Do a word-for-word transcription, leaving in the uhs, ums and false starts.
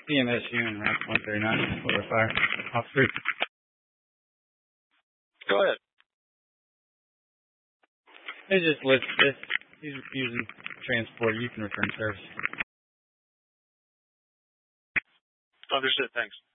C M S U and Route one thirty-nine, Florida Fire. Officer. Go ahead. It's just list this. He's using transport. You can return service. Understood. Thanks.